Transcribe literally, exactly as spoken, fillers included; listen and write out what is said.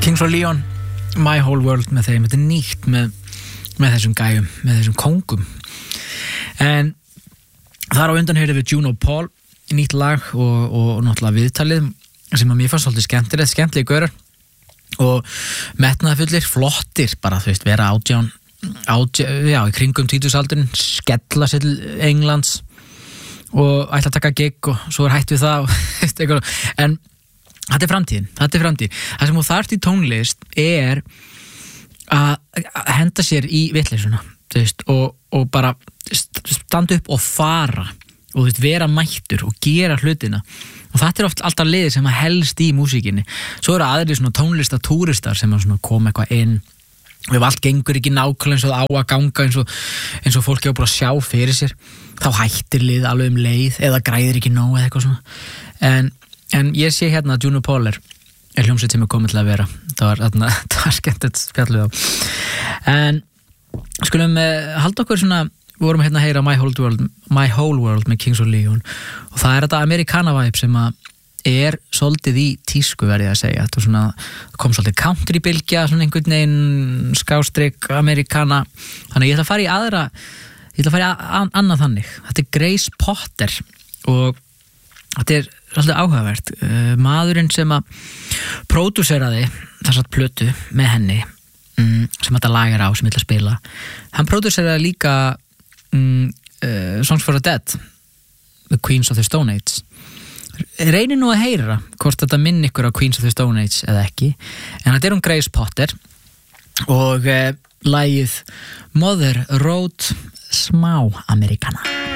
Kings of Leon, My Whole World með þeim, þetta er nýtt með, með þessum gæjum, með þessum kóngum. En þar á undan heyrðum við Juno Paul, nýtt lag og, og, og náttúrulega viðtalið sem að mér fannst svolítið skemmtilegt, skemmtilegi gaurar og metnaðarfullir, flottir bara, þú veist, vera átján, átján já, í kringum tvítugsaldurinn, skella sér til Englands og ætla að taka gig og svo er hætt við það og, en þetta er framtíðin, þetta er framtíðin. Það sem þú þarft í tónlist er að henda sér í vitleysuna, þú veist, og, og bara standa upp og fara og þú veist, vera mættur og gera hlutina. Og þetta er oft alltaf liðið sem að helst í músíkinni. Svo eru aðrir svona tónlistatúristar sem að svona koma eitthvað inn og ef allt gengur ekki nákvæmlega eins og það á að ganga eins og, eins og fólk hefur bara að sjá fyrir sér, þá hættir liðið alveg um leið eða græðir ekki nóg eða eitthvað svona. En En ég sé hérna að Juno Paul er, er hljómsveit sem er komið til að vera. Það var, þarna, það var skemmtilegt spjallið á. En skulum uh, halda okkur svona, við vorum hérna að heyra My Whole World, My Whole World með Kings of Leon og það er þetta Americana vibe sem að er svolítið í tísku verið að segja. Þetta svona, kom svolítið country-bylgja, svona einhvern veginn skástrik Americana. Þannig ég ætla að fara í aðra, ég ætla að fara í að, annað þannig. Þetta er Grace Potter og þetta er svolítið áhugavert. Uh, maðurinn sem að pródúseraði þessar plötu með henni um, sem þetta lag er á, sem ég ætla að spila, hann pródúseraði líka um, uh, Songs for the Dead, The Queens of the Stone Age. Reynir nú að heyra hvort þetta minn ykkur á Queens of the Stone Age eða ekki, en þetta er um Grace Potter og uh, lagið Mother Road, smá Americana.